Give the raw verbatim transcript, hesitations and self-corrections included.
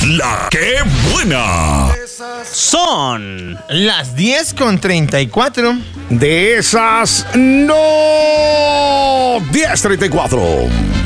La que buena. Son las diez con treinta y cuatro. De esas, no. diez treinta y cuatro.